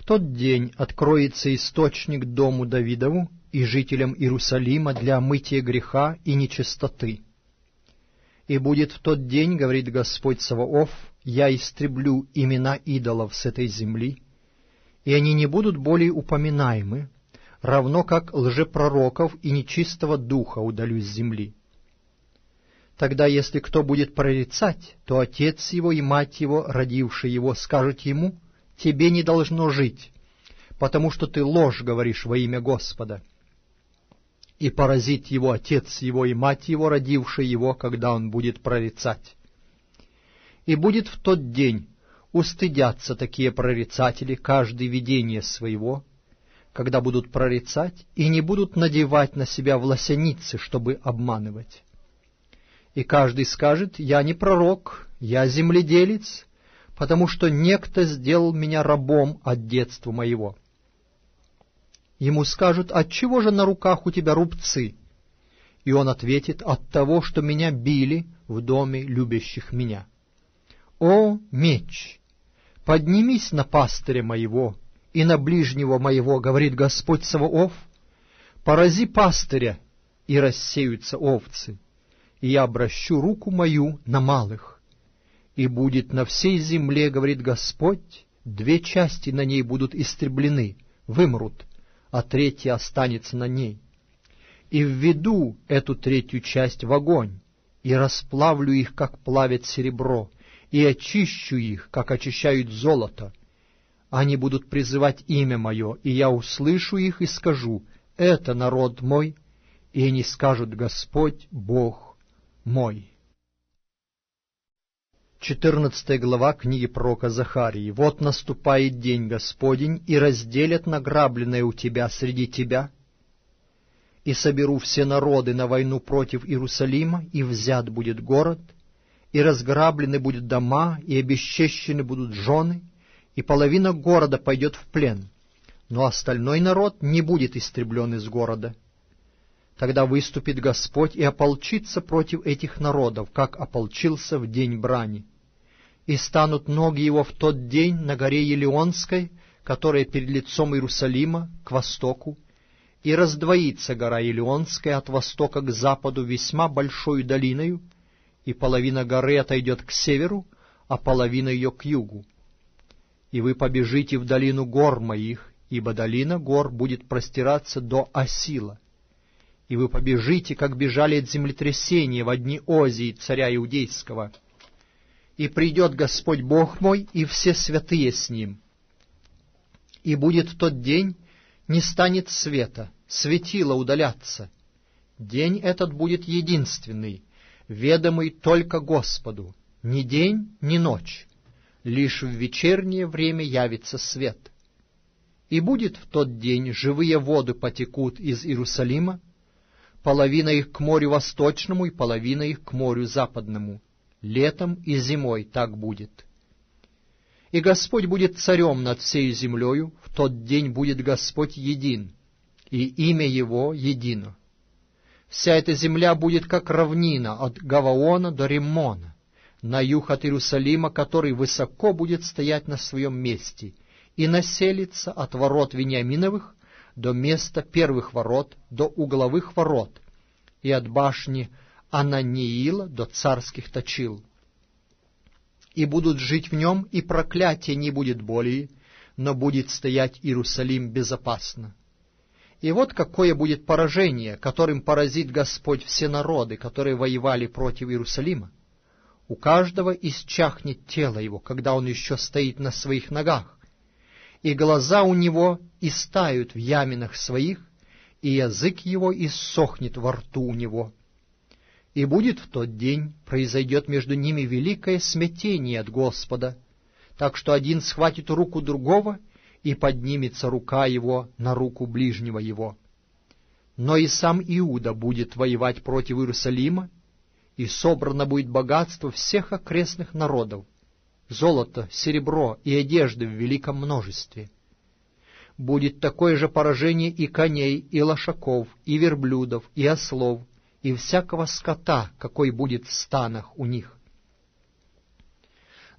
В тот день откроется источник дому Давидову и жителям Иерусалима для омытия греха и нечистоты. И будет в тот день, говорит Господь Саваоф, я истреблю имена идолов с этой земли, и они не будут более упоминаемы, равно как лжепророков и нечистого духа удалю с земли. Тогда, если кто будет прорицать, то отец его и мать его, родившие его, скажут ему: тебе не должно жить, потому что ты ложь говоришь во имя Господа. И поразит его отец его и мать его, родившие его, когда он будет прорицать. И будет в тот день устыдятся такие прорицатели каждый видение своего, когда будут прорицать, и не будут надевать на себя власяницы, чтобы обманывать. И каждый скажет: я не пророк, я земледелец, потому что некто сделал меня рабом от детства моего. Ему скажут: отчего же на руках у тебя рубцы? И он ответит: от того, что меня били в доме любящих меня. О, меч! Поднимись на пастыря моего и на ближнего моего, говорит Господь Саваоф, порази пастыря, и рассеются овцы, и я обращу руку мою на малых. И будет на всей земле, говорит Господь, 2 части на ней будут истреблены, вымрут, а 3 останется на ней. И введу эту 3 часть в огонь, и расплавлю их, как плавят серебро, и очищу их, как очищают золото. Они будут призывать имя мое, и я услышу их и скажу: это народ мой, и они скажут: Господь Бог мой. 14 глава книги пророка Захарии. «Вот наступает день Господень, и разделят награбленное у тебя среди тебя, и соберу все народы на войну против Иерусалима, и взят будет город, и разграблены будут дома, и обесчещены будут жены, и половина города пойдет в плен, но остальной народ не будет истреблен из города. Тогда выступит Господь и ополчится против этих народов, как ополчился в день брани. И станут ноги его в тот день на горе Елеонской, которая перед лицом Иерусалима, к востоку, и раздвоится гора Елеонская от востока к западу весьма большою долиною, и половина горы отойдет к северу, а половина ее к югу. И вы побежите в долину гор моих, ибо долина гор будет простираться до Осила. И вы побежите, как бежали от землетрясения в дни Озии, царя Иудейского. И придет Господь Бог мой, и все святые с Ним. И будет в тот день, не станет света, светила удалятся. День этот будет единственный, ведомый только Господу, ни день, ни ночь, лишь в вечернее время явится свет. И будет в тот день, живые воды потекут из Иерусалима, половина их к морю восточному и половина их к морю западному. Летом и зимой так будет. И Господь будет царем над всей землею, в тот день будет Господь един, и имя Его едино. Вся эта земля будет как равнина от Гаваона до Риммона, на юг от Иерусалима, который высоко будет стоять на своем месте, и населится от ворот Вениаминовых до места первых ворот, до угловых ворот, и от башни Ананиила до царских точил. И будут жить в нем, и проклятия не будет более, но будет стоять Иерусалим безопасно. И вот какое будет поражение, которым поразит Господь все народы, которые воевали против Иерусалима. У каждого исчахнет тело его, когда он еще стоит на своих ногах, и глаза у него истают в яминах своих, и язык его иссохнет во рту у него. И будет в тот день, произойдет между ними великое смятение от Господа, так что один схватит руку другого, и поднимется рука его на руку ближнего его. Но и сам Иуда будет воевать против Иерусалима, и собрано будет богатство всех окрестных народов, золото, серебро и одежды в великом множестве. Будет такое же поражение и коней, и лошаков, и верблюдов, и ослов, и всякого скота, какой будет в станах у них.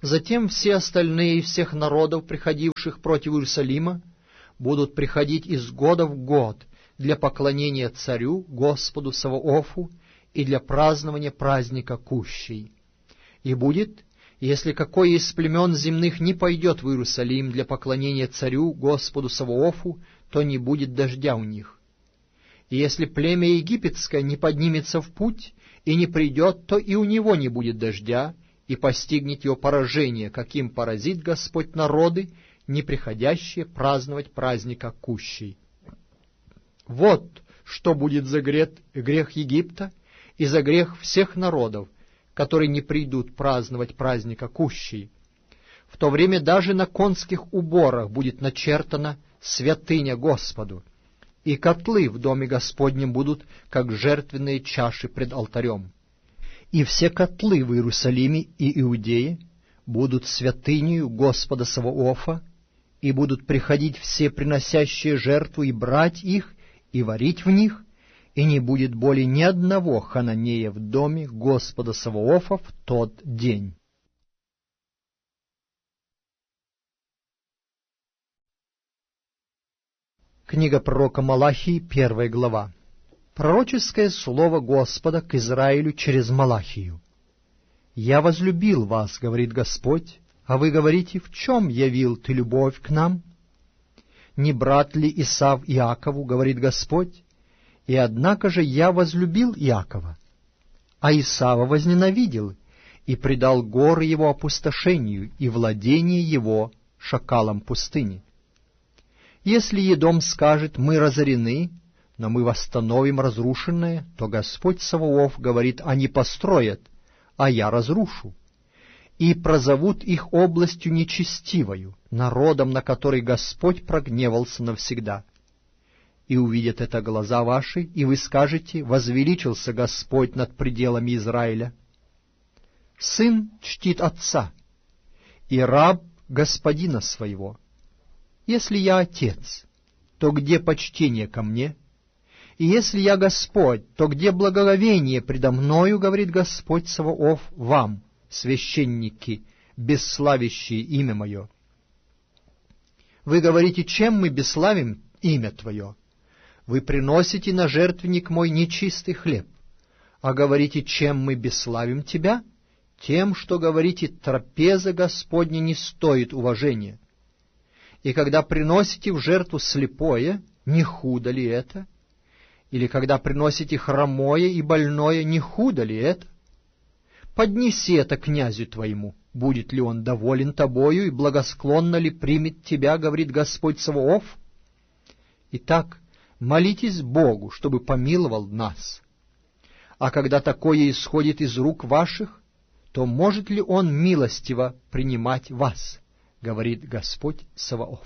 Затем все остальные из всех народов, приходивших против Иерусалима, будут приходить из года в год для поклонения царю, Господу Саваофу, и для празднования праздника Кущей. И будет, если какой из племен земных не пойдет в Иерусалим для поклонения царю, Господу Саваофу, то не будет дождя у них. И если племя египетское не поднимется в путь и не придет, то и у него не будет дождя, и постигнет его поражение, каким поразит Господь народы, не приходящие праздновать праздника Кущей. Вот что будет за грех Египта и за грех всех народов, которые не придут праздновать праздника Кущей. В то время даже на конских уборах будет начертана святыня Господу, и котлы в доме Господнем будут, как жертвенные чаши пред алтарем. И все котлы в Иерусалиме и Иудее будут святынею Господа Саваофа, и будут приходить все приносящие жертву и брать их, и варить в них, и не будет более ни одного хананея в доме Господа Саваофа в тот день. Книга пророка Малахии, 1 глава. Пророческое слово Господа к Израилю через Малахию. «Я возлюбил вас, — говорит Господь, — а вы говорите, в чем явил ты любовь к нам? Не брат ли Исав Иакову, — говорит Господь, — и однако же я возлюбил Иакова, а Исава возненавидел и предал горы его опустошению и владение его шакалам пустыни. Если Едом скажет, мы разорены, но мы восстановим разрушенное, то Господь Саваоф говорит, они построят, а я разрушу. И прозовут их областью нечестивою, народом, на который Господь прогневался навсегда. И увидят это глаза ваши, и вы скажете, возвеличился Господь над пределами Израиля. Сын чтит отца, и раб господина своего. Если я отец, то где почтение ко мне? И если я Господь, то где благоговение предо мною, говорит Господь Саваоф, вам, священники, бесславящие имя мое? Вы говорите, чем мы бесславим имя Твое? Вы приносите на жертвенник мой нечистый хлеб, а говорите, чем мы бесславим Тебя? Тем, что говорите, трапеза Господня не стоит уважения. И когда приносите в жертву слепое, не худо ли это? Или когда приносите хромое и больное, не худо ли это? Поднеси это князю твоему, будет ли он доволен тобою и благосклонно ли примет тебя, говорит Господь Саваоф? Итак, молитесь Богу, чтобы помиловал нас. А когда такое исходит из рук ваших, то может ли он милостиво принимать вас, говорит Господь Саваоф.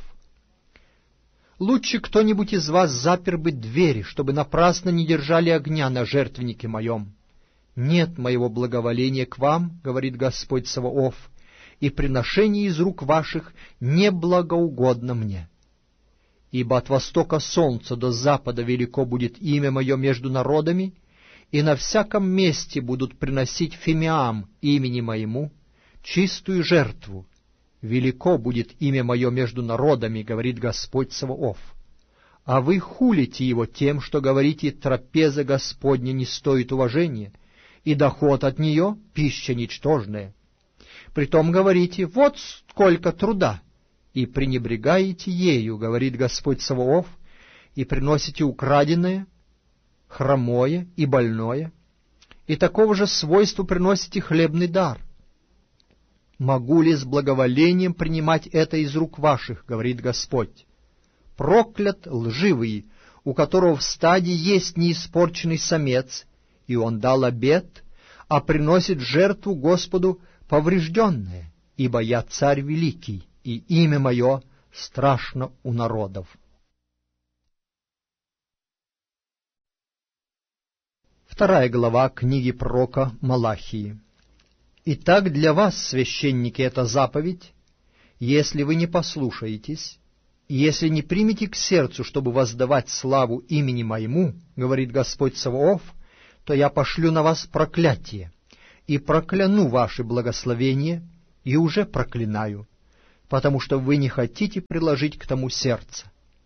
Лучше кто-нибудь из вас запер бы двери, чтобы напрасно не держали огня на жертвеннике моем. Нет моего благоволения к вам, говорит Господь Саваоф, и приношение из рук ваших не благоугодно мне. Ибо от востока солнца до запада велико будет имя мое между народами, и на всяком месте будут приносить фимиам имени моему чистую жертву. Велико будет имя мое между народами, говорит Господь Саваоф. А вы хулите его тем, что говорите, трапеза Господня не стоит уважения, и доход от нее — пища ничтожная. Притом говорите, вот сколько труда, и пренебрегаете ею, говорит Господь Саваоф, и приносите украденное, хромое и больное, и такого же свойства приносите хлебный дар. Могу ли с благоволением принимать это из рук ваших, говорит Господь? Проклят лживый, у которого в стаде есть неиспорченный самец, и он дал обет, а приносит жертву Господу поврежденное, ибо я царь великий, и имя мое страшно у народов. Вторая глава книги пророка Малахии. Итак, для вас, священники, это заповедь, если вы не послушаетесь, и если не примете к сердцу, чтобы воздавать славу имени моему, говорит Господь Саваоф, то я пошлю на вас проклятие, и прокляну ваши благословения, и уже проклинаю, потому что вы не хотите приложить к тому сердце.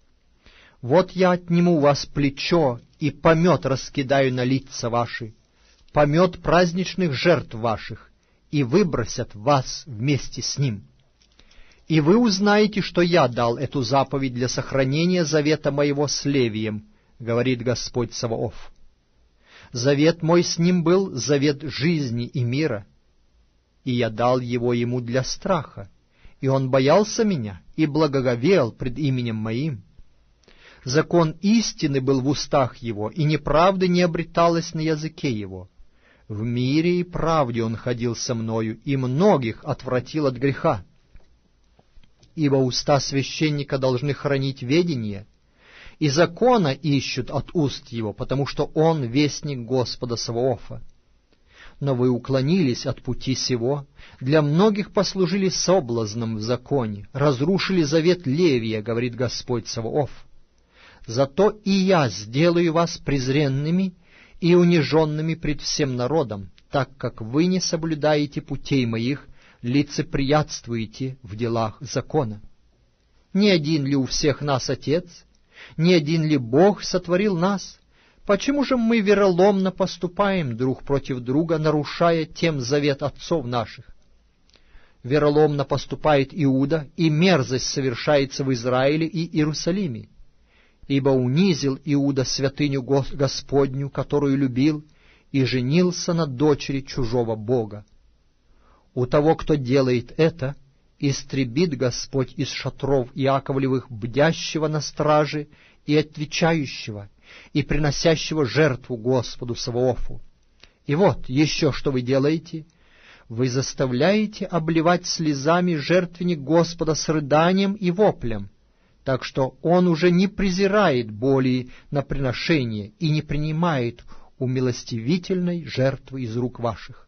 Вот я отниму у вас плечо и помет раскидаю на лица ваши, помет праздничных жертв ваших, и выбросят вас вместе с ним. И вы узнаете, что я дал эту заповедь для сохранения завета моего с Левием, говорит Господь Саваоф. Завет мой с ним был завет жизни и мира, и я дал его ему для страха, и он боялся меня и благоговел пред именем моим. Закон истины был в устах его, и неправды не обреталось на языке его. В мире и правде он ходил со мною, и многих отвратил от греха. Ибо уста священника должны хранить ведение, и закона ищут от уст его, потому что он вестник Господа Саваофа. Но вы уклонились от пути сего, для многих послужили соблазном в законе, разрушили завет Левия, говорит Господь Саваоф. Зато и я сделаю вас презренными и униженными пред всем народом, так как вы не соблюдаете путей моих, лицеприятствуете в делах закона. Не один ли у всех нас Отец? Не один ли Бог сотворил нас? Почему же мы вероломно поступаем друг против друга, нарушая тем завет отцов наших? Вероломно поступает Иуда, и мерзость совершается в Израиле и Иерусалиме. Ибо унизил Иуда святыню Господню, которую любил, и женился на дочери чужого бога. У того, кто делает это, истребит Господь из шатров Иаковлевых бдящего на страже и отвечающего, и приносящего жертву Господу Саваофу. И вот еще что вы делаете. Вы заставляете обливать слезами жертвенник Господа с рыданием и воплем, так что он уже не презирает боли на приношение и не принимает умилостивительной жертвы из рук ваших.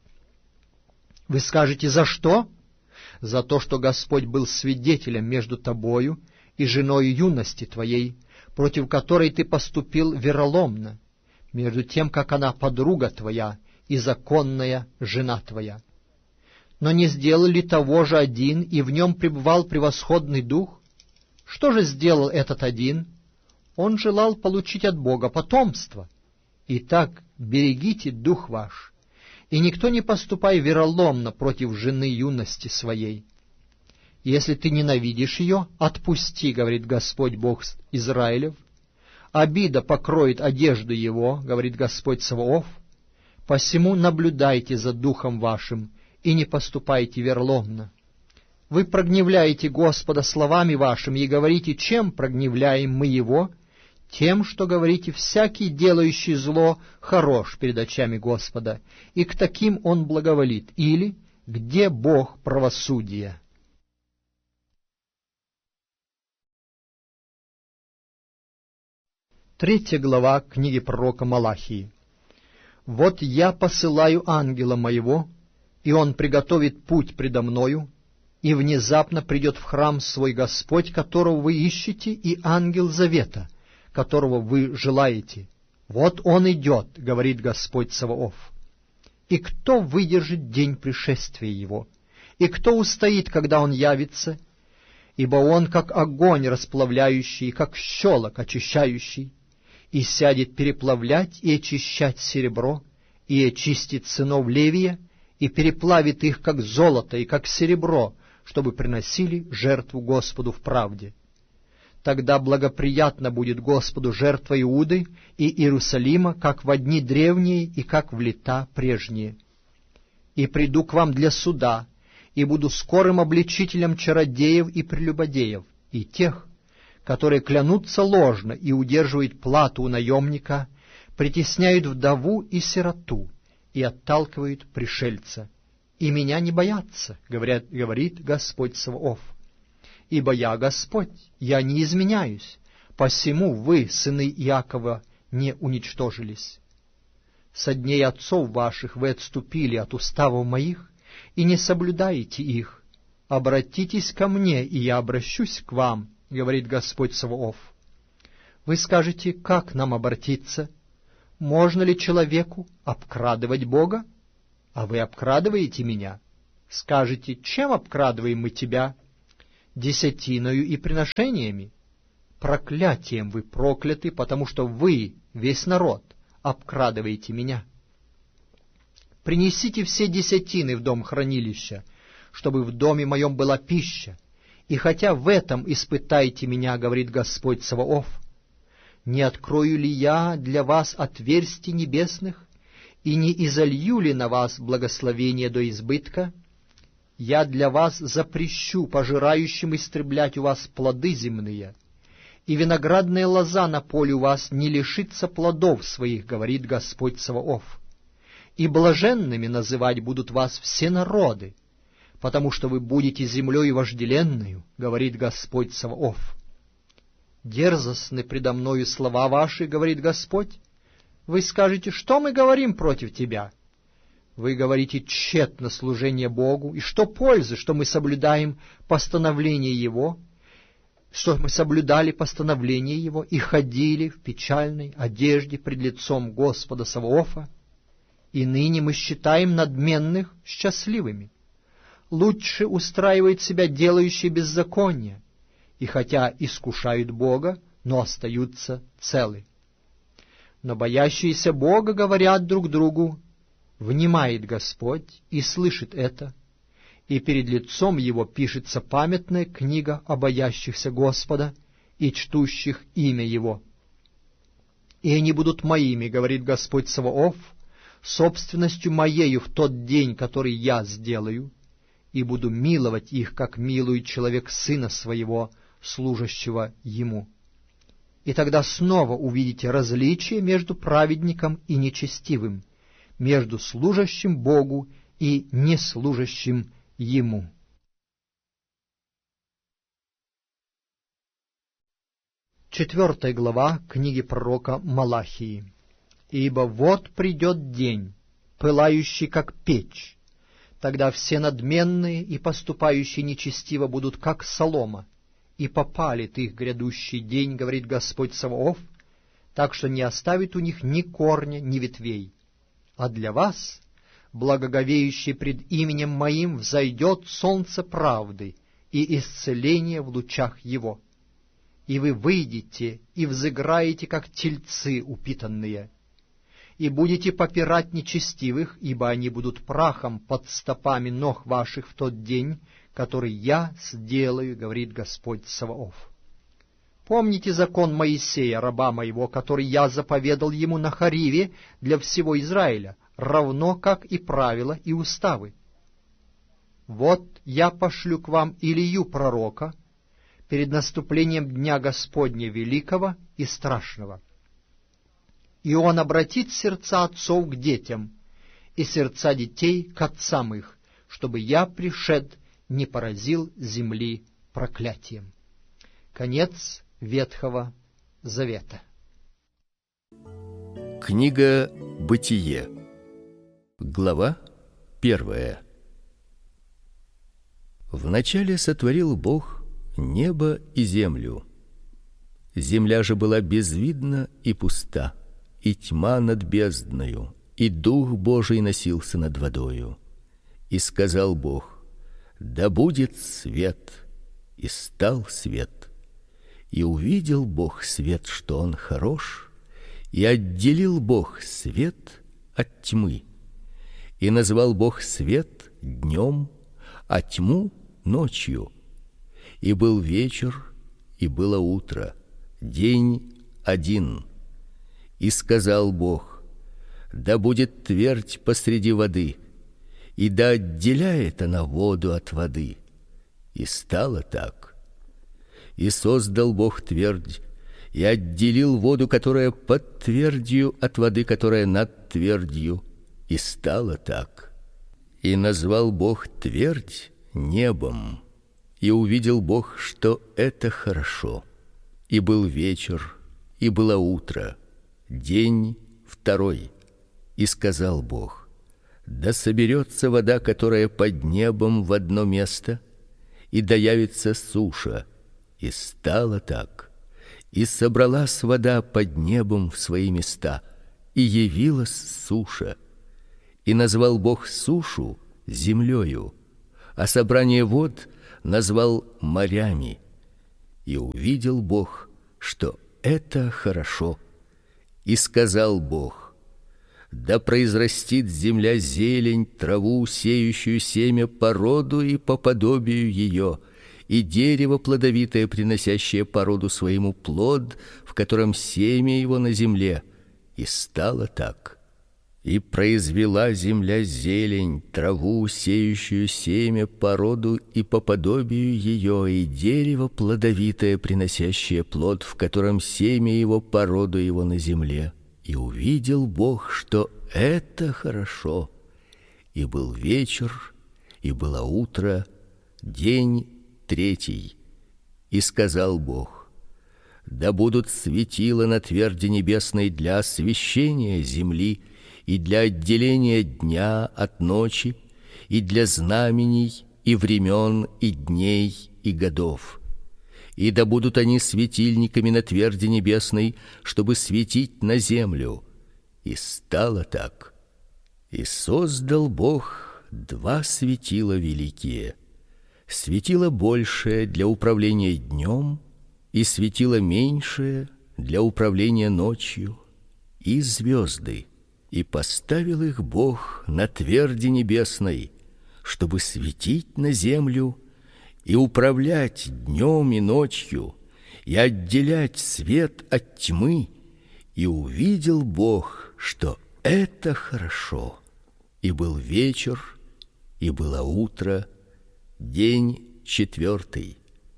Вы скажете, за что? За то, что Господь был свидетелем между тобою и женою юности твоей, против которой ты поступил вероломно, между тем, как она подруга твоя и законная жена твоя. Но не сделал ли того же один, и в нем пребывал превосходный дух? Что же сделал этот один? Он желал получить от Бога потомство. Итак, берегите дух ваш, и никто не поступай вероломно против жены юности своей. Если ты ненавидишь ее, отпусти, говорит Господь Бог Израилев. Обида покроет одежду его, говорит Господь Саваоф. Посему наблюдайте за духом вашим и не поступайте вероломно. Вы прогневляете Господа словами вашими и говорите, чем прогневляем мы Его? Тем, что говорите, всякий, делающий зло, хорош перед очами Господа, и к таким Он благоволит. Или, где Бог правосудия? Третья глава книги пророка Малахии. «Вот я посылаю ангела моего, и он приготовит путь предо мною, и внезапно придет в храм свой Господь, которого вы ищете, и ангел завета, которого вы желаете. Вот он идет, говорит Господь Саваоф. И кто выдержит день пришествия его? И кто устоит, когда он явится? Ибо он, как огонь расплавляющий, как щелок очищающий, и сядет переплавлять и очищать серебро, и очистит сынов Левия, и переплавит их, как золото и как серебро, чтобы приносили жертву Господу в правде. Тогда благоприятно будет Господу жертва Иуды и Иерусалима, как в дни древние и как в лета прежние. И приду к вам для суда, и буду скорым обличителем чародеев и прелюбодеев, и тех, которые клянутся ложно и удерживают плату у наемника, притесняют вдову и сироту и отталкивают пришельца. И меня не боятся, говорит Господь Саваоф. Ибо я Господь, я не изменяюсь, посему вы, сыны Иакова, не уничтожились. Со дней отцов ваших вы отступили от уставов моих и не соблюдаете их. Обратитесь ко мне, и я обращусь к вам, говорит Господь Саваоф. Вы скажете, как нам обратиться? Можно ли человеку обкрадывать Бога? А вы обкрадываете меня? Скажете: чем обкрадываем мы тебя? Десятиною и приношениями? Проклятием вы прокляты, потому что вы, весь народ, обкрадываете меня. Принесите все десятины в дом хранилища, чтобы в доме моем была пища, и хотя в этом испытайте меня, говорит Господь Саваоф, не открою ли я для вас отверстий небесных, и не изолью ли на вас благословение до избытка? Я для вас запрещу пожирающим истреблять у вас плоды земные, и виноградная лоза на поле у вас не лишится плодов своих, говорит Господь Саваоф. И блаженными называть будут вас все народы, потому что вы будете землей вожделенную, говорит Господь Саваоф. Дерзостны предо мною слова ваши, говорит Господь. Вы скажете: что мы говорим против тебя? Вы говорите: тщетно служение Богу, и что пользы, что мы соблюдаем постановление Его, что мы соблюдали постановление Его и ходили в печальной одежде пред лицом Господа Саваофа? И ныне мы считаем надменных счастливыми. Лучше устраивают себя делающие беззаконие, и хотя искушают Бога, но остаются целы. Но боящиеся Бога говорят друг другу: внимает Господь и слышит это, и перед лицом Его пишется памятная книга о боящихся Господа и чтущих имя Его. И они будут моими, говорит Господь Саваоф, собственностью моею в тот день, который я сделаю, и буду миловать их, как милует человек сына своего, служащего ему. И тогда снова увидите различие между праведником и нечестивым, между служащим Богу и неслужащим Ему. Четвертая глава книги пророка Малахии. «Ибо вот придет день, пылающий, как печь. Тогда все надменные и поступающие нечестиво будут, как солома, и попалит их грядущий день, говорит Господь Саваоф, так что не оставит у них ни корня, ни ветвей. А для вас, благоговеющие пред именем Моим, взойдет солнце правды и исцеление в лучах его. И вы выйдете и взыграете, как тельцы упитанные, и будете попирать нечестивых, ибо они будут прахом под стопами ног ваших в тот день, который я сделаю, говорит Господь Саваоф. Помните закон Моисея, раба моего, который я заповедал ему на Хариве для всего Израиля, равно как и правила и уставы. Вот я пошлю к вам Илию пророка перед наступлением дня Господня великого и страшного. И он обратит сердца отцов к детям, и сердца детей к отцам их, чтобы я, пришед, не поразил земли проклятием». Конец Ветхого Завета. Книга Бытие. Глава 1. Вначале сотворил Бог небо и землю. Земля же была безвидна и пуста, и тьма над бездною, и Дух Божий носился над водою. И сказал Бог: да будет свет, и стал свет. И увидел Бог свет, что он хорош, и отделил Бог свет от тьмы. И назвал Бог свет днем, а тьму ночью. И был вечер, и было утро, день один. И сказал Бог: да будет твердь посреди воды, и да отделяет она воду от воды. И стало так. И создал Бог твердь, и отделил воду, которая под твердью, от воды, которая над твердью. И стало так. И назвал Бог твердь небом. И увидел Бог, что это хорошо. И был вечер, и было утро, день второй. И сказал Бог: да соберется вода, которая под небом, в одно место, и да явится суша. И стало так. И собралась вода под небом в свои места, и явилась суша. И назвал Бог сушу землею, а собрание вод назвал морями. И увидел Бог, что это хорошо. И сказал Бог: да произрастит земля зелень, траву, сеющую семя по роду и по подобию ее, и дерево плодовитое, приносящее по роду своему плод, в котором семя его на земле. И стало так. И произвела земля зелень, траву, сеющую семя по роду и по подобию ее, и дерево плодовитое, приносящее плод, в котором семя его по роду его на земле. И увидел Бог, что это хорошо. И был вечер, и было утро, день третий. И сказал Бог: да будут светила на тверди небесной для освещения земли, и для отделения дня от ночи, и для знамений, и времен, и дней, и годов. И да будут они светильниками на тверди небесной, чтобы светить на землю. И стало так. И создал Бог 2 светила великие: светило большее для управления днем, и светило меньшее для управления ночью, и звезды. И поставил их Бог на тверди небесной, чтобы светить на землю и управлять днем и ночью, и отделять свет от тьмы. И увидел Бог, что это хорошо. И был вечер, и было утро, день 4.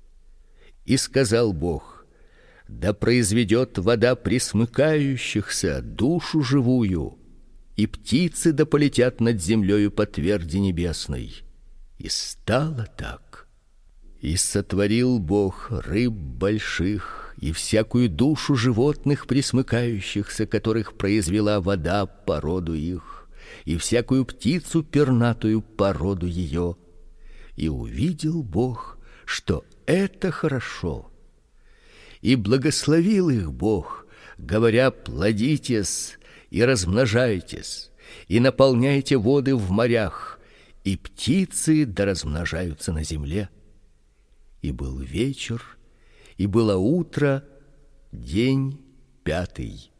И сказал Бог: да произведет вода пресмыкающихся душу живую, и птицы да полетят над землею по тверди небесной. И стало так. И сотворил Бог рыб больших и всякую душу животных пресмыкающихся, которых произвела вода по роду их, и всякую птицу пернатую по роду ее. И увидел Бог, что это хорошо. И благословил их Бог, говоря: плодитесь и размножайтесь, и наполняйте воды в морях, и птицы да размножаются на земле. И был вечер, и было утро, день 5.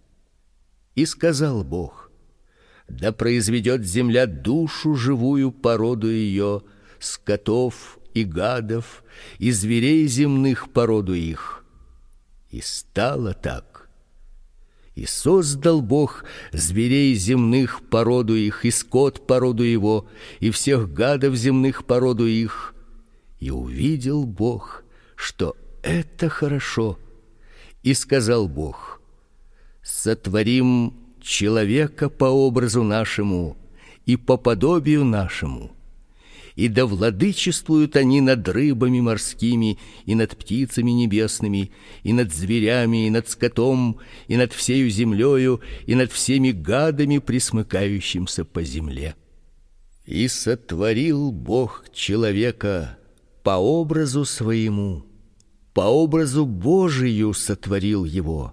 И сказал Бог: да произведет земля душу живую по роду ее, скотов и гадов, и зверей земных по роду их. И стало так. И создал Бог зверей земных по роду их, и скот по роду его, и всех гадов земных по роду их. И увидел Бог, что это хорошо. И сказал Бог: сотворим человека по образу нашему и по подобию нашему, и да владычествуют они над рыбами морскими, и над птицами небесными, и над зверями, и над скотом, и над всею землею, и над всеми гадами, пресмыкающимся по земле. И сотворил Бог человека по образу своему, по образу Божию сотворил его,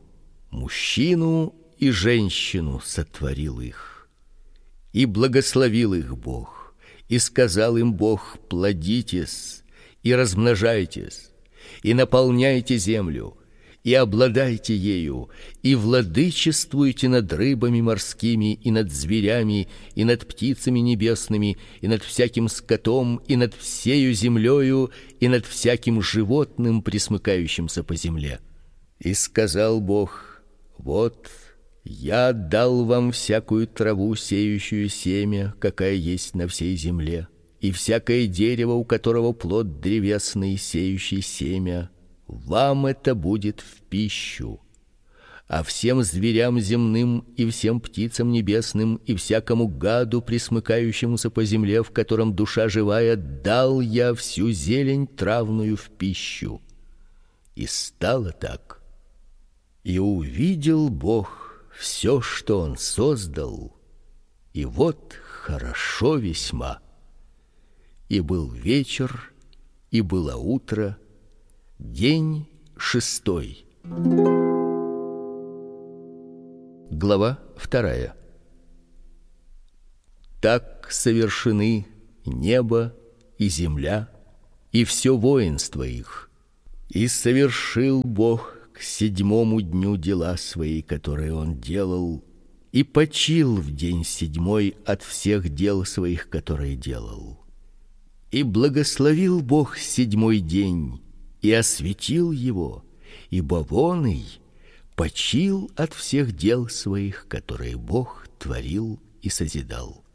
мужчину и женщину сотворил их. И благословил их Бог. И сказал им Бог: плодитесь и размножайтесь, и наполняйте землю, и обладайте ею, и владычествуйте над рыбами морскими, и над зверями, и над птицами небесными, и над всяким скотом, и над всею землею, и над всяким животным, пресмыкающимся по земле. И сказал Бог: вот я дал вам всякую траву, сеющую семя, какая есть на всей земле, и всякое дерево, у которого плод древесный, сеющий семя, вам это будет в пищу. А всем зверям земным и всем птицам небесным и всякому гаду, пресмыкающемуся по земле, в котором душа живая, дал я всю зелень травную в пищу. И стало так. И увидел Бог все, что он создал, и вот хорошо весьма. И был вечер, и было утро, день 6. Глава 2. Так совершены небо и земля, и все воинство их. И совершил Бог к 7-му дню дела свои, которые он делал, и почил в день 7-й от всех дел своих, которые делал. И благословил Бог 7-й день и осветил его, ибо воный почил от всех дел своих, которые Бог творил и созидал.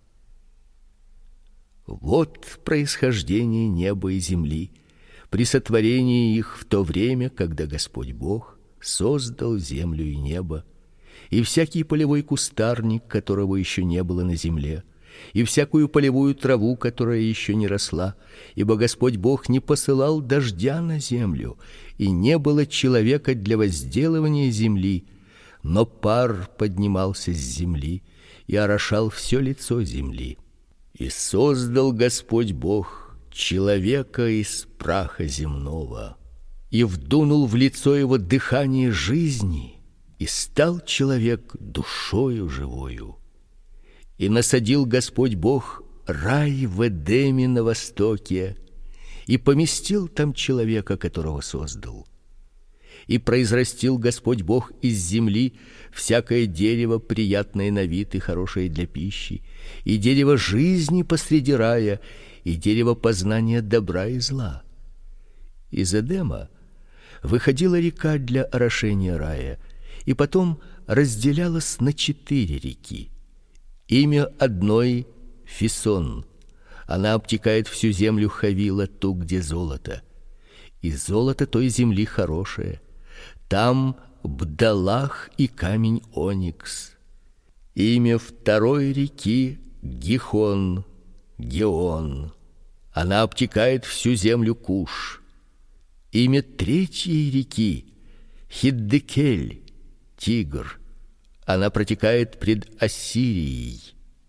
Вот происхождение неба и земли при сотворении их в то время, когда Господь Бог создал землю и небо, и всякий полевой кустарник, которого еще не было на земле, и всякую полевую траву, которая еще не росла, ибо Господь Бог не посылал дождя на землю, и не было человека для возделывания земли, но пар поднимался с земли и орошал все лицо земли. И создал Господь Бог человека из праха земного, и вдунул в лицо его дыхание жизни, и стал человек душою живою. И насадил Господь Бог рай в Эдеме на востоке, и поместил там человека, которого создал. И произрастил Господь Бог из земли всякое дерево, приятное на вид и хорошее для пищи, и дерево жизни посреди рая, и дерево познания добра и зла. Из Эдема выходила река для орошения рая, и потом разделялась на 4 реки. Имя одной — Фисон. Она обтекает всю землю Хавила, ту, где золото. И золото той земли хорошее. Там бдалах и камень оникс. Имя второй реки — Гихон, Геон. Она обтекает всю землю Куш. Имя третьей реки — Хиддекель, Тигр. Она протекает пред Ассирией.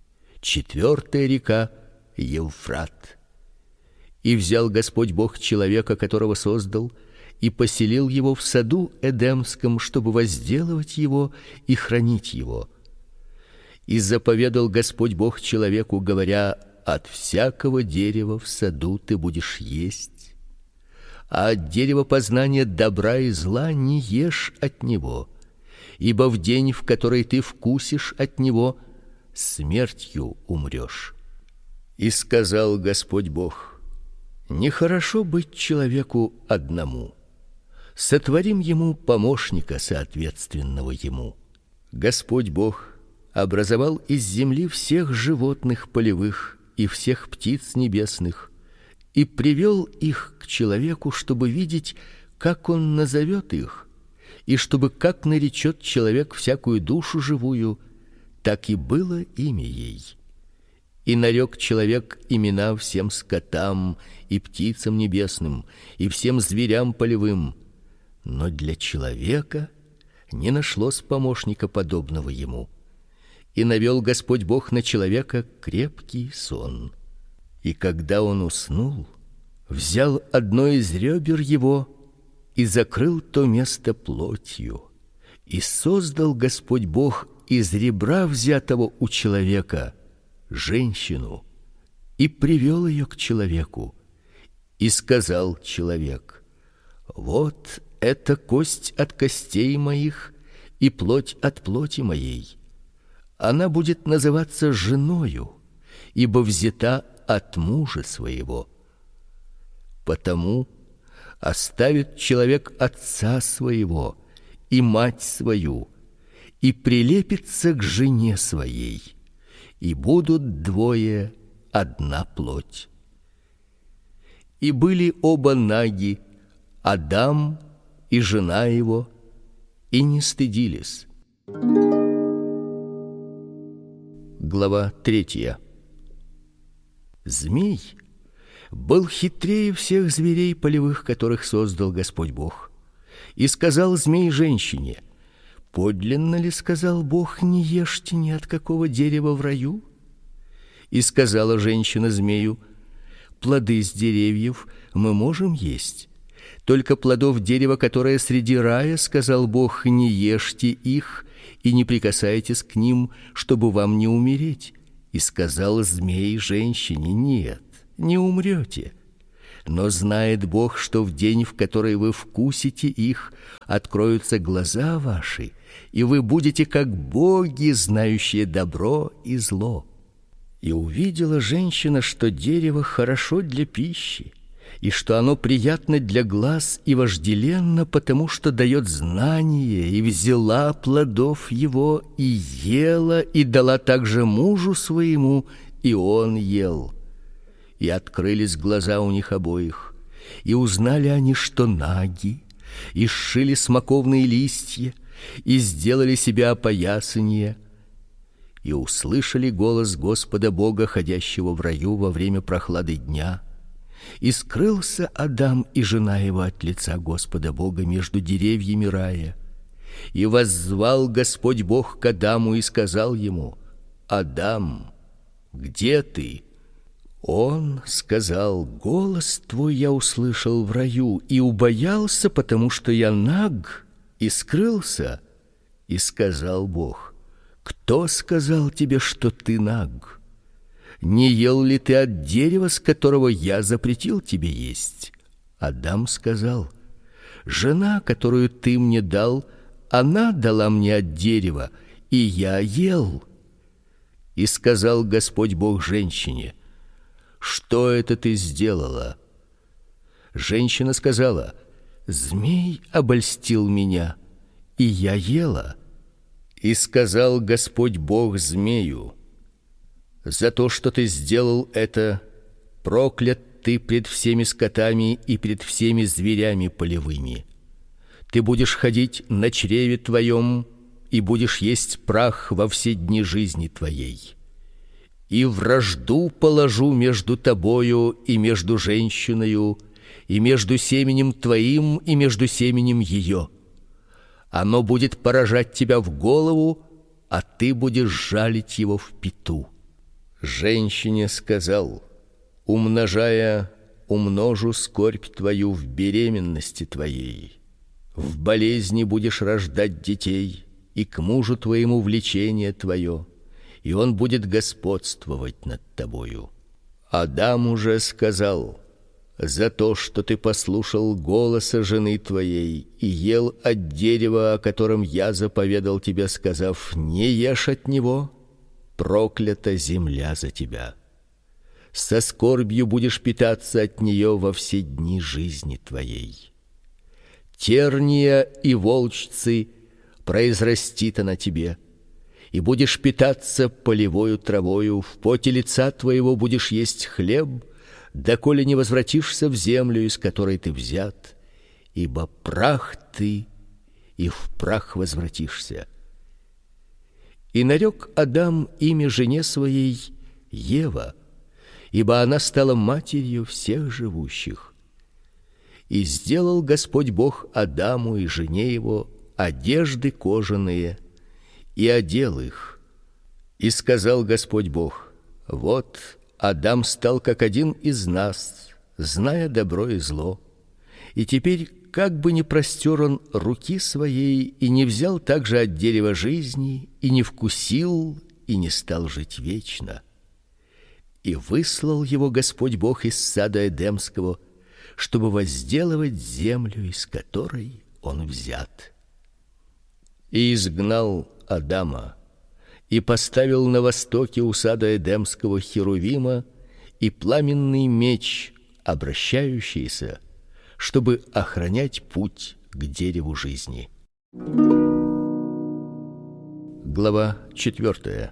4-я река — Евфрат. И взял Господь Бог человека, которого создал, и поселил его в саду Эдемском, чтобы возделывать его и хранить его. И заповедал Господь Бог человеку, говоря: от всякого дерева в саду ты будешь есть, а от дерева познания добра и зла не ешь от него, ибо в день, в который ты вкусишь от него, смертью умрешь. И сказал Господь Бог: нехорошо быть человеку одному. Сотворим ему помощника, соответственного ему. Господь Бог образовал из земли всех животных полевых и всех птиц небесных и привел их к человеку, чтобы видеть, как он назовет их, и чтобы как наречет человек всякую душу живую, так и было имя ей. И нарек человек имена всем скотам и птицам небесным и всем зверям полевым, но для человека не нашлось помощника подобного ему. И навел Господь Бог на человека крепкий сон. И когда он уснул, взял одно из ребер его и закрыл то место плотью. И создал Господь Бог из ребра, взятого у человека, женщину, и привел ее к человеку. И сказал человек: вот это кость от костей моих и плоть от плоти моей. Она будет называться женою, ибо взята от мужа своего. Потому оставит человек отца своего и мать свою, и прилепится к жене своей, и будут двое одна плоть. И были оба наги, Адам и жена его, и не стыдились. Глава 3. Змей был хитрее всех зверей полевых, которых создал Господь Бог. И сказал змей женщине: подлинно ли сказал Бог: не ешьте ни от какого дерева в раю? И сказала женщина змею: плоды с деревьев мы можем есть, только плодов дерева, которое среди рая, сказал Бог, не ешьте их и не прикасайтесь к ним, чтобы вам не умереть. И сказал змей женщине: нет, не умрете. Но знает Бог, что в день, в который вы вкусите их, откроются глаза ваши, и вы будете как боги, знающие добро и зло. И увидела женщина, что дерево хорошо для пищи, и что оно приятно для глаз и вожделенно, потому что дает знание, и взяла плодов его, и ела, и дала также мужу своему, и он ел. И открылись глаза у них обоих, и узнали они, что наги, и сшили смоковные листья, и сделали себе опоясания, и услышали голос Господа Бога, ходящего в раю во время прохлады дня. И скрылся Адам и жена его от лица Господа Бога между деревьями рая. И воззвал Господь Бог к Адаму и сказал ему: Адам, где ты? Он сказал: голос твой я услышал в раю и убоялся, потому что я наг, и скрылся. И сказал Бог: кто сказал тебе, что ты наг? Не ел ли ты от дерева, с которого я запретил тебе есть? Адам сказал: жена, которую ты мне дал, она дала мне от дерева, и я ел. И сказал Господь Бог женщине: что это ты сделала? Женщина сказала: змей обольстил меня, и я ела. И сказал Господь Бог змею: за то, что ты сделал это, проклят ты пред всеми скотами и пред всеми зверями полевыми. Ты будешь ходить на чреве твоем и будешь есть прах во все дни жизни твоей. И вражду положу между тобою и между женщиною, и между семенем твоим и между семенем ее. Оно будет поражать тебя в голову, а ты будешь жалить его в пяту. Женщине сказал: умножая, умножу скорбь твою в беременности твоей. В болезни будешь рождать детей, и к мужу твоему влечение твое, и он будет господствовать над тобою. Адам уже сказал: за то, что ты послушал голоса жены твоей и ел от дерева, о котором я заповедал тебе, сказав: не ешь от него, проклята земля за тебя. Со скорбью будешь питаться от нее во все дни жизни твоей. Терния и волчцы произрастит она тебе, и будешь питаться полевою травою, в поте лица твоего будешь есть хлеб, доколе не возвратишься в землю, из которой ты взят, ибо прах ты, и в прах возвратишься. И нарек Адам имя жене своей Ева, ибо она стала матерью всех живущих. И сделал Господь Бог Адаму и жене его одежды кожаные, и одел их. И сказал Господь Бог: вот Адам стал как один из нас, зная добро и зло. И теперь, как бы ни простер он руки своей и не взял также от дерева жизни, и не вкусил, и не стал жить вечно. И выслал его Господь Бог из сада Эдемского, чтобы возделывать землю, из которой он взят. И изгнал Адама, и поставил на востоке у сада Эдемского херувима и пламенный меч, обращающийся, чтобы охранять путь к дереву жизни. Глава 4.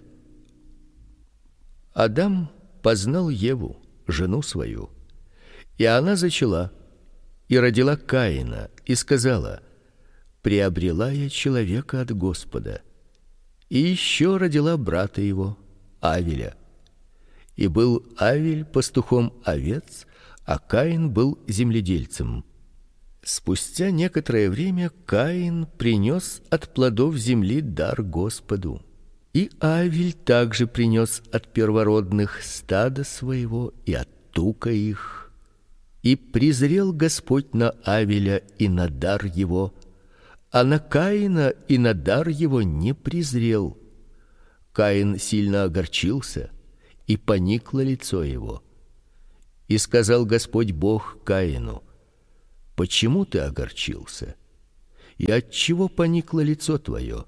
Адам познал Еву, жену свою, и она зачала и родила Каина, и сказала: приобрела я человека от Господа. И еще родила брата его, Авеля. И был Авель пастухом овец, а Каин был земледельцем. Спустя некоторое время Каин принес от плодов земли дар Господу. И Авель также принес от первородных стада своего и от тука их. И презрел Господь на Авеля и на дар его, а на Каина и на дар его не презрел. Каин сильно огорчился, и поникло лицо его. И сказал Господь Бог Каину: почему ты огорчился? И отчего поникло лицо твое?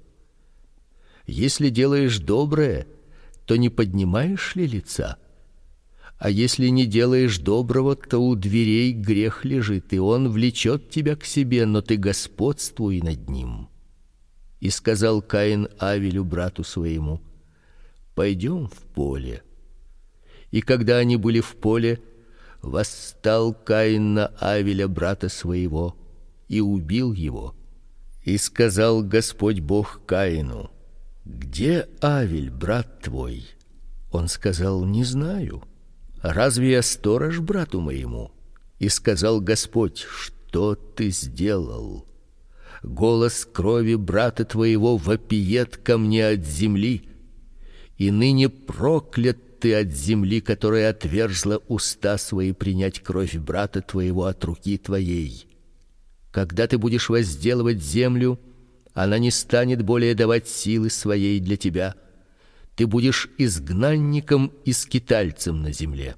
Если делаешь доброе, то не поднимаешь ли лица? А если не делаешь доброго, то у дверей грех лежит, и он влечет тебя к себе, но ты господствуй над ним. И сказал Каин Авелю, брату своему: пойдем в поле. И когда они были в поле, восстал Каин на Авеля, брата своего, и убил его. И сказал Господь Бог Каину: где Авель, брат твой? Он сказал: не знаю. Разве я сторож брату моему? И сказал Господь: что ты сделал? Голос крови брата твоего вопиет ко мне от земли, и ныне проклят ты от земли, которая отверзла уста свои принять кровь брата твоего от руки твоей. Когда ты будешь возделывать землю, она не станет более давать силы своей для тебя. Ты будешь изгнанником и скитальцем на земле.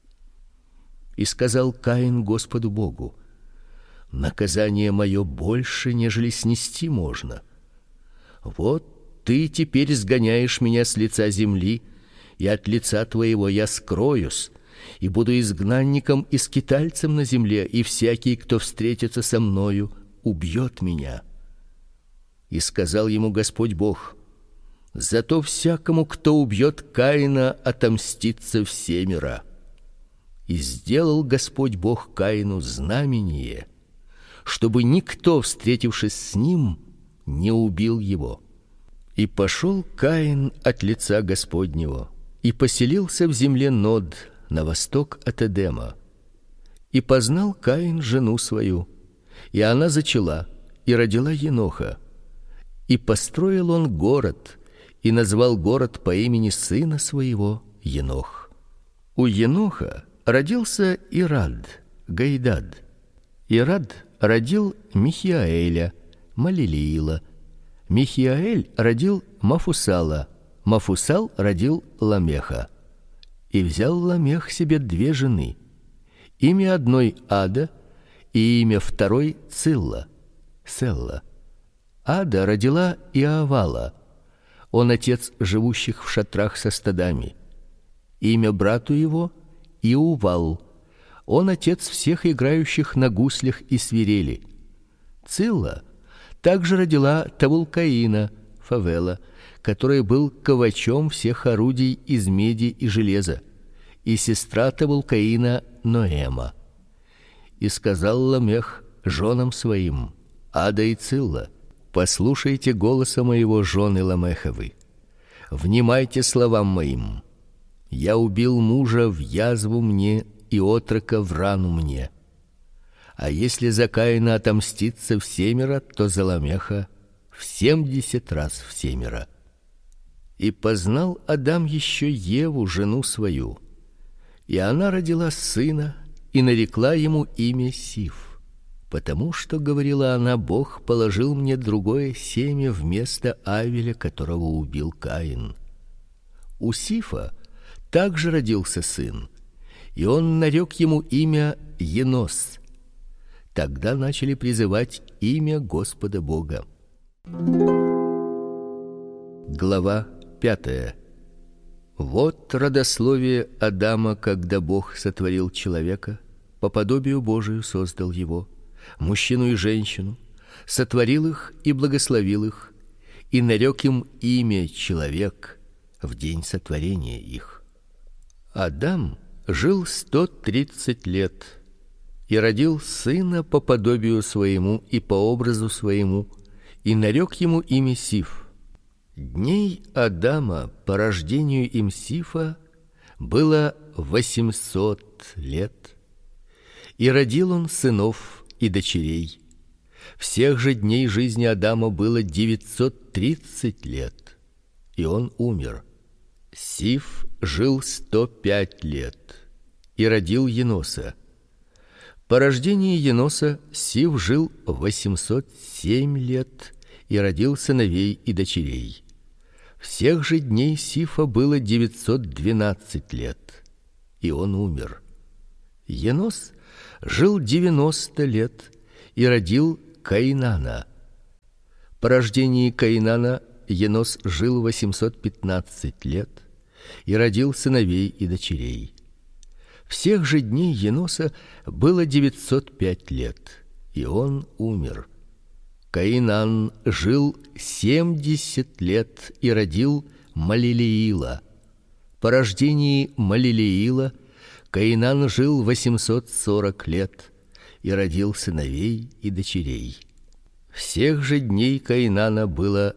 И сказал Каин Господу Богу: наказание мое больше, нежели снести можно. Вот ты теперь сгоняешь меня с лица земли, и от лица твоего я скроюсь, и буду изгнанником и скитальцем на земле, и всякий, кто встретится со мною, убьет меня. И сказал ему Господь Бог: зато всякому, кто убьет Каина, отомстится всемеро. И сделал Господь Бог Каину знамение, чтобы никто, встретившись с ним, не убил его. И пошел Каин от лица Господнего и поселился в земле Нод, на восток от Эдема. И познал Каин жену свою, и она зачала и родила Еноха. И построил он город, и назвал город по имени сына своего Енох. У Еноха родился Ирад, Гайдад. Ирад родил Михиаэля, Малилиила. Михиаэль родил Мафусала. Мафусал родил Ламеха. И взял Ламех себе две жены. Имя одной Ада, и имя второй Цилла, Селла. Ада родила Иавала. Он отец живущих в шатрах со стадами. Имя брату его Иувал. Он отец всех играющих на гуслях и свирели. Цилла также родила Тавулкаина, Фавела, который был ковачом всех орудий из меди и железа, и сестра Тавулкаина Ноэма. И сказал Ламех женам своим: Ада и Цилла, послушайте голоса моего, жены Ламеховы. Внимайте словам моим. Я убил мужа в язву мне и отрока в рану мне. А если за Каина отомстится всемеро, то за Ламеха в 70 раз всемеро. И познал Адам еще Еву, жену свою, и она родила сына, и нарекла ему имя Сиф, потому что, говорила она, Бог положил мне другое семя вместо Авеля, которого убил Каин. У Сифа также родился сын, и он нарек ему имя Енос. Тогда начали призывать имя Господа Бога. Глава 5. Вот родословие Адама, когда Бог сотворил человека, по подобию Божию создал его, мужчину и женщину, сотворил их и благословил их, и нарек им имя человек в день сотворения их. Адам жил 130 лет и родил сына по подобию своему и по образу своему, и нарек ему имя Сиф. Дней Адама по рождению им Сифа было 800 лет, и родил он сынов и дочерей. Всех же дней жизни Адама было 930 лет, и он умер. Сиф жил 105 лет и родил Еноса. По рождении Еноса Сиф жил 807 лет и родил сыновей и дочерей. Всех же дней Сифа было 912 лет, и он умер. Енос жил 90 лет и родил Каинана. По рождении Каинана Енос жил 815 лет и родил сыновей и дочерей. Всех же дней Еноса было 905 лет, и он умер. Каинан жил 70 лет и родил Малилеила. По рождении Малилеила Каинан жил 840 лет и родил сыновей и дочерей. Всех же дней Каинана было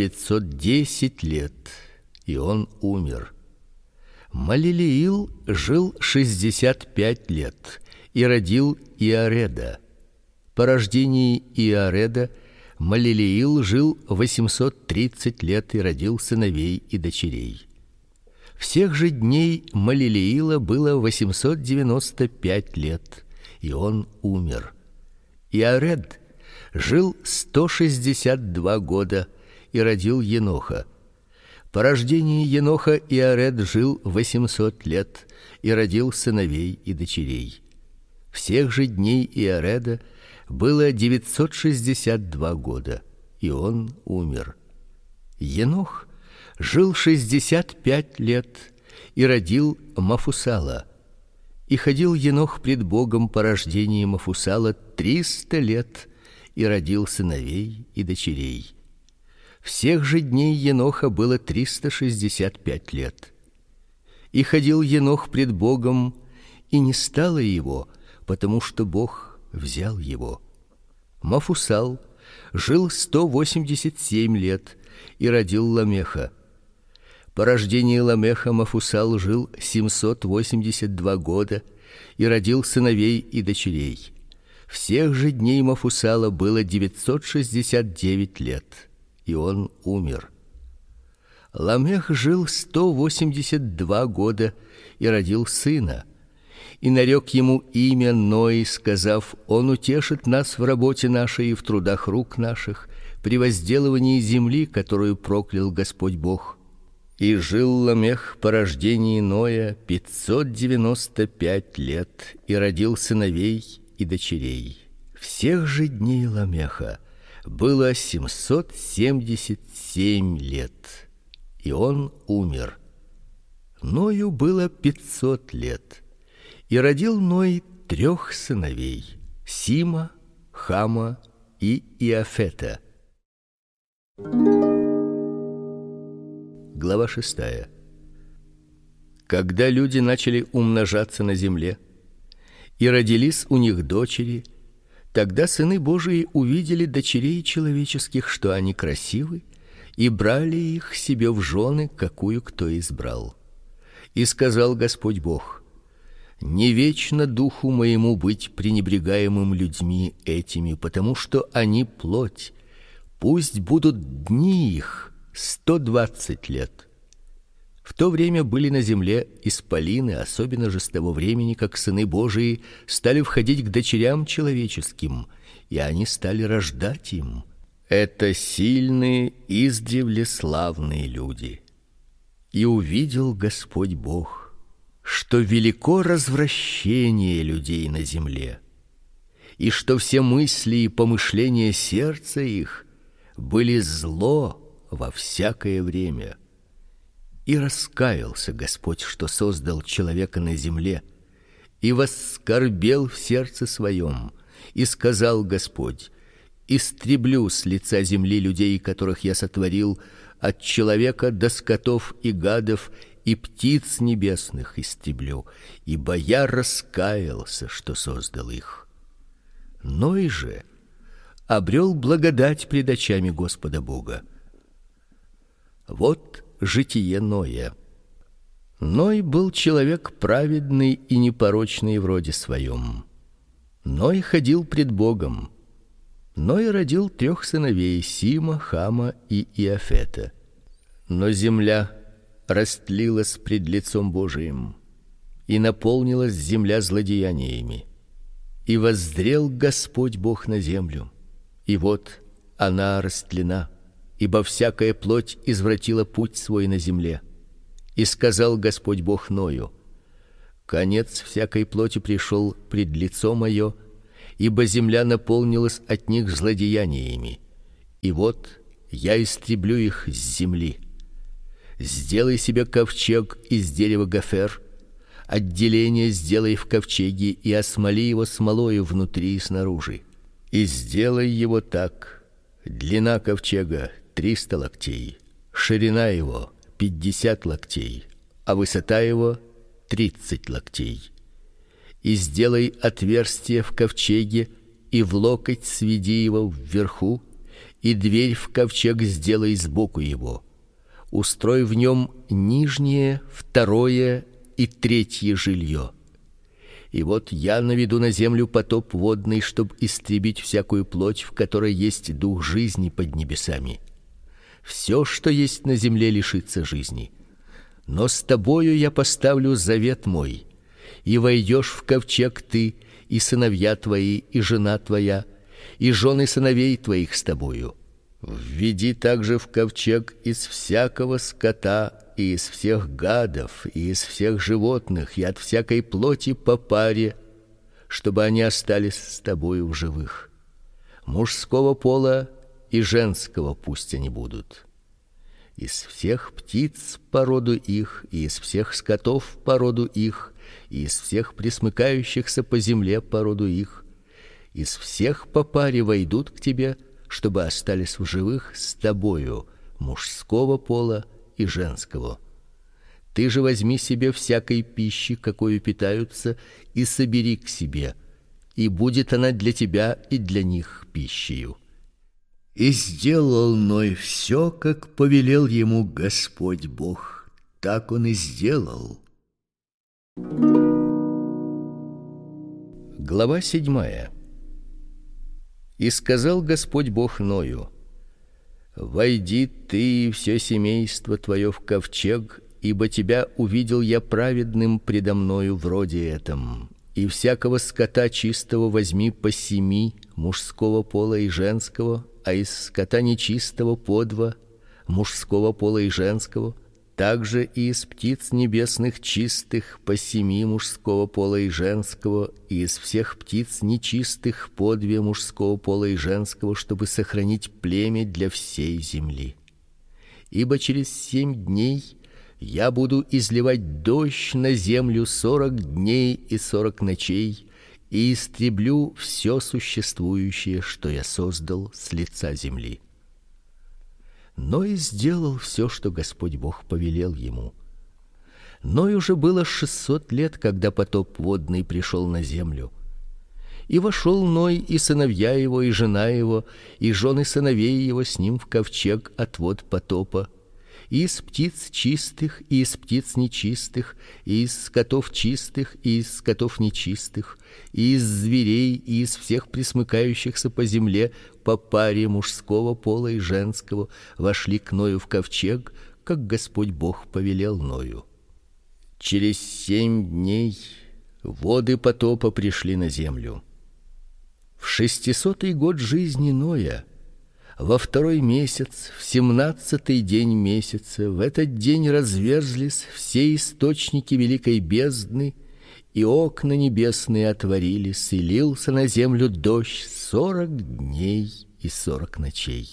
910 лет, и он умер. Малилеил жил 65 лет и родил Иареда. По рождении Иареда Малилеил жил 830 лет и родил сыновей и дочерей. Всех же дней Малилеила было 895 лет, и он умер. Иаред жил 162 года и родил Еноха. По рождении Еноха Иаред жил 800 лет и родил сыновей и дочерей. Всех же дней Иареда было 962 года, и он умер. Енох жил 65 лет и родил Мафусала. И ходил Енох пред Богом по рождении Мафусала 300 лет и родил сыновей и дочерей. Всех же дней Еноха было 365 лет. И ходил Енох пред Богом, и не стало его, потому что Бог взял его. Мафусал жил 187 лет и родил Ламеха. По рождении Ламеха Мафусал жил 782 года и родил сыновей и дочерей. Всех же дней Мафусала было 969 лет, и он умер. Ламех жил 182 года и родил сына, и нарек ему имя Ной, сказав: он утешит нас в работе нашей и в трудах рук наших, при возделывании земли, которую проклял Господь Бог. И жил Ламех по рождении Ноя 595 лет и родил сыновей и дочерей. Всех же дней Ламеха было 777 лет, и он умер. Ною было 500 лет, и родил Ной 3 сыновей: Сима, Хама и Иафета. Глава 6. Когда люди начали умножаться на земле, и родились у них дочери, тогда сыны Божии увидели дочерей человеческих, что они красивы, и брали их себе в жены, какую кто избрал. И сказал Господь Бог: не вечно духу моему быть пренебрегаемым людьми этими, потому что они плоть. Пусть будут дни их 120 лет. В то время были на земле исполины, особенно же с того времени, как сыны Божии стали входить к дочерям человеческим, и они стали рождать им. Это сильные, издревле славные люди. И увидел Господь Бог, что велико развращение людей на земле, и что все мысли и помышления сердца их были зло во всякое время. И раскаялся Господь, что создал человека на земле, и воскорбел в сердце своем, и сказал Господь: истреблю с лица земли людей, которых я сотворил, от человека до скотов и гадов, и птиц небесных истреблю, ибо я раскаялся, что создал их. Ной же обрел благодать пред очами Господа Бога. Вот житие Ноя. Ной был человек праведный и непорочный в роде своем. Ной ходил пред Богом. Ной родил 3 сыновей: Сима, Хама и Иафета. Но земля растлилась пред лицом Божиим, и наполнилась земля злодеяниями. И воззрел Господь Бог на землю, и вот она растлена, ибо всякая плоть извратила путь свой на земле. И сказал Господь Бог Ною: Конец всякой плоти пришел пред лицо мое, ибо земля наполнилась от них злодеяниями. И вот я истреблю их с земли. Сделай себе ковчег из дерева гофер, отделение сделай в ковчеге и осмоли его смолою внутри и снаружи. И сделай его так: длина ковчега 300 локтей, ширина его 50 локтей, а высота его 30 локтей. И сделай отверстие в ковчеге и в локоть сведи его вверху, и дверь в ковчег сделай сбоку его. Устрой в нем нижнее, второе и третье жилье. И вот я наведу на землю потоп водный, чтоб истребить всякую плоть, в которой есть дух жизни под небесами. Все, что есть на земле, лишится жизни. Но с тобою я поставлю завет мой, и войдешь в ковчег ты, и сыновья твои, и жена твоя, и жены сыновей твоих с тобою. Введи также в ковчег из всякого скота, и из всех гадов, и из всех животных, и от всякой плоти по паре, чтобы они остались с тобою в живых. Мужского пола и женского пусть они будут. Из всех птиц по роду их, и из всех скотов по роду их, и из всех пресмыкающихся по земле по роду их, из всех по паре войдут к тебе, чтобы остались в живых с тобою, мужского пола и женского. Ты же возьми себе всякой пищи, какою питаются, и собери к себе, и будет она для тебя и для них пищею. И сделал Ной все, как повелел ему Господь Бог, так он и сделал. Глава 7. И сказал Господь Бог Ною: войди ты и все семейство твое в ковчег, ибо тебя увидел я праведным предо мною в роде этом. И всякого скота чистого возьми по 7, мужского пола и женского, а из скота нечистого по 2, мужского пола и женского, также и из птиц небесных чистых по 7, мужского пола и женского, и из всех птиц нечистых по 2, мужского пола и женского, чтобы сохранить племя для всей земли. Ибо через 7 дней я буду изливать дождь на землю 40 дней и 40 ночей, и истреблю все существующее, что я создал с лица земли. Ной сделал все, что Господь Бог повелел ему. Ною уже было 600 лет, когда потоп водный пришел на землю. И вошел Ной, и сыновья его, и жена его, и жены сыновей его с ним в ковчег от вод потопа, и из птиц чистых, и из птиц нечистых, и из скотов чистых, и из скотов нечистых, и из зверей, и из всех пресмыкающихся по земле по паре мужского пола и женского вошли к Ною в ковчег, как Господь Бог повелел Ною. Через 7 дней воды потопа пришли на землю. В 600-й год жизни Ноя, во 2-й месяц, в 17-й день месяца, в этот день разверзлись все источники великой бездны, и окна небесные отворились, и лился на землю дождь 40 дней и 40 ночей.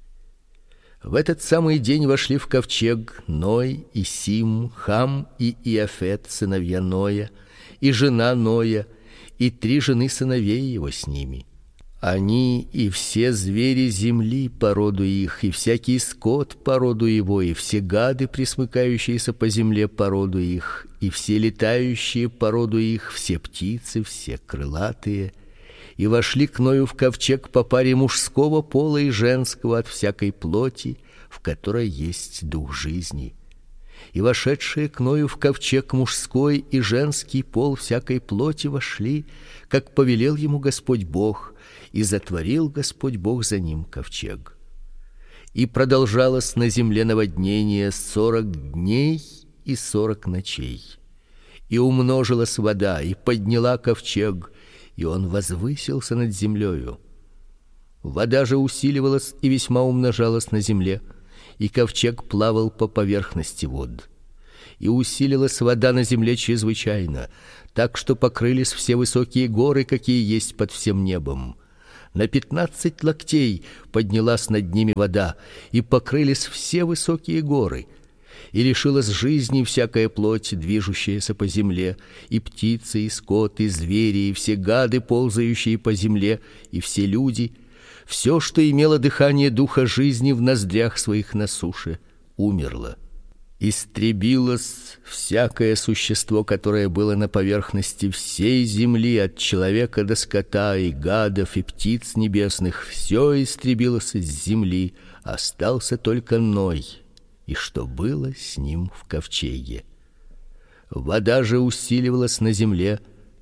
В этот самый день вошли в ковчег Ной и Сим, Хам и Иафет, сыновья Ноя, и жена Ноя, и 3 жены сыновей его с ними. Они и все звери земли по роду их, и всякий скот по роду его, и все гады, пресмыкающиеся по земле по роду их, и все летающие по роду их, все птицы, все крылатые, и вошли к Ною в ковчег по паре мужского пола и женского от всякой плоти, в которой есть дух жизни. И вошедшие к Ною в ковчег мужской и женский пол всякой плоти вошли, как повелел ему Господь Бог, и затворил Господь Бог за ним ковчег. И продолжалось на земле наводнение 40 дней и 40 ночей. И умножилась вода, и подняла ковчег, и он возвысился над землею. Вода же усиливалась и весьма умножалась на земле, и ковчег плавал по поверхности вод. и усилилась вода на земле чрезвычайно, так что покрылись все высокие горы, какие есть под всем небом. На 15 локтей поднялась над ними вода, и покрылись все высокие горы. И лишилась жизни всякая плоть, движущаяся по земле, и птицы, и скот, и звери, и все гады, ползающие по земле, и все люди, все, что имело дыхание духа жизни в ноздрях своих на суше, умерло. Истребилось всякое существо, которое было на поверхности всей земли, от человека до скота, и гадов, и птиц небесных, все истребилось из земли, остался только Ной, и что было с ним в ковчеге. Вода же усиливалась на земле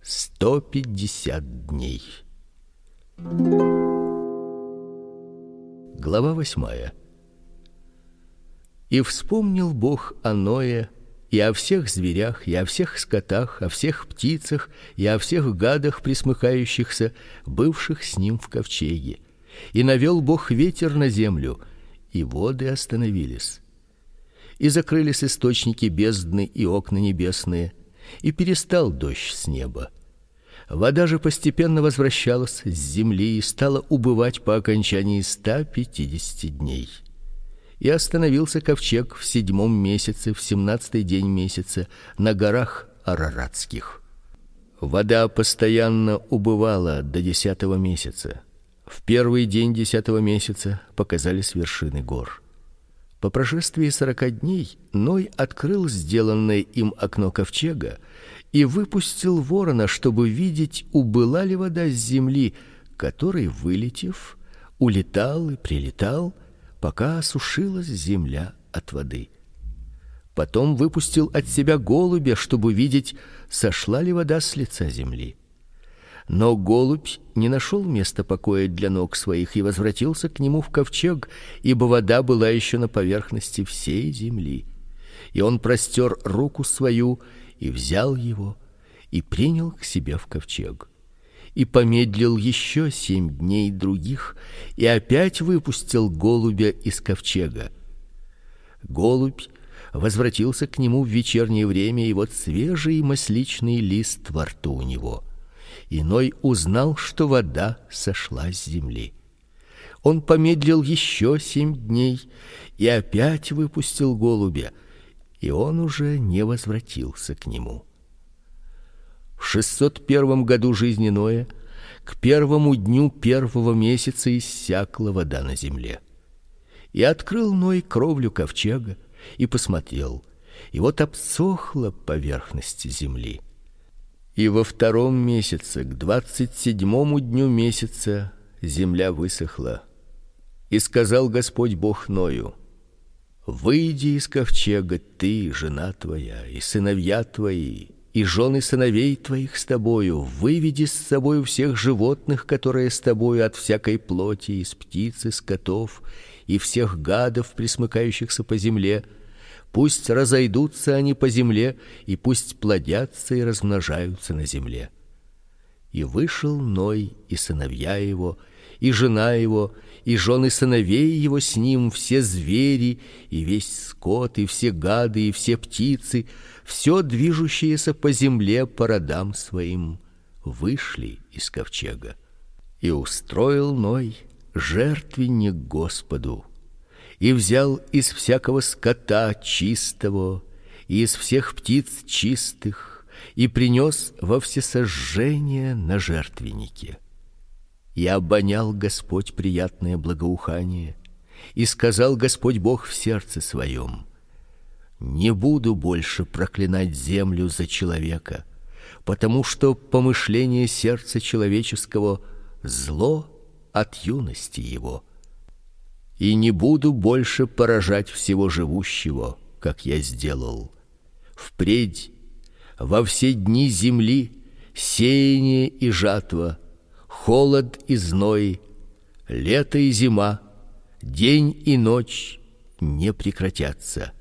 150 дней. Глава 8. И вспомнил Бог о Ное и о всех зверях, и о всех скотах, о всех птицах, и о всех гадах пресмыкающихся, бывших с ним в ковчеге. И навел Бог ветер на землю, и воды остановились. И закрылись источники бездны и окна небесные, и перестал дождь с неба. Вода же постепенно возвращалась с земли и стала убывать по окончании 150 дней. И остановился ковчег в 7-м месяце, в 17-й день месяца, на горах Араратских. Вода постоянно убывала до 10-го месяца. В первый день 10-го месяца показались вершины гор. По прошествии 40 дней Ной открыл сделанное им окно ковчега и выпустил ворона, чтобы видеть, убыла ли вода с земли, который, вылетев, улетал и прилетал, пока осушилась земля от воды. Потом выпустил от себя голубя, чтобы видеть, сошла ли вода с лица земли. Но голубь не нашел места покоя для ног своих и возвратился к нему в ковчег, ибо вода была еще на поверхности всей земли. И он простер руку свою и взял его и принял к себе в ковчег. И помедлил еще 7 дней других, и опять выпустил голубя из ковчега. Голубь возвратился к нему в вечернее время, и вот свежий масличный лист во рту у него. И Ной узнал, что вода сошла с земли. Он помедлил еще 7 дней и опять выпустил голубя, и он уже не возвратился к нему. В 601 году жизни Ноя, к 1-му дню 1-го месяца, иссякла вода на земле. И открыл Ной кровлю ковчега и посмотрел, и вот обсохла поверхность земли. И во 2-м месяце, к 27-му дню месяца, земля высохла. И сказал Господь Бог Ною: выйди из ковчега, ты, жена твоя, и сыновья твои, и жены сыновей твоих с тобою, выведи с собою всех животных, которые с тобою, от всякой плоти, из птиц и скотов, и всех гадов, пресмыкающихся по земле. Пусть разойдутся они по земле, и пусть плодятся и размножаются на земле. И вышел Ной и сыновья его, и жена его, и жены сыновей его с ним, все звери, и весь скот, и все гады, и все птицы, все движущееся по земле по родам своим, вышли из ковчега. И устроил Ной жертвенник Господу, и взял из всякого скота чистого и из всех птиц чистых, и принес во всесожжение на жертвеннике. И обонял Господь приятное благоухание, и сказал Господь Бог в сердце своем: не буду больше проклинать землю за человека, потому что помышление сердца человеческого зло от юности его. И не буду больше поражать всего живущего, как я сделал. Впредь во все дни земли сеяние и жатва, холод и зной, лето и зима, день и ночь не прекратятся.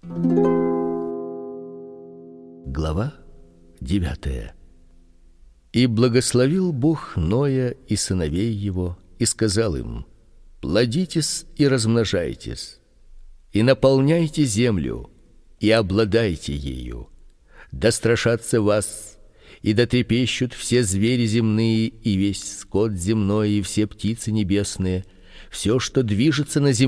Глава 9. И благословил Бог Ноя и сыновей его, и сказал им: плодитесь и размножайтесь, и наполняйте землю, и обладайте ею. Да страшатся вас, и да трепещут все звери земные, и весь скот земной, и все птицы небесные, все, что движется на земле,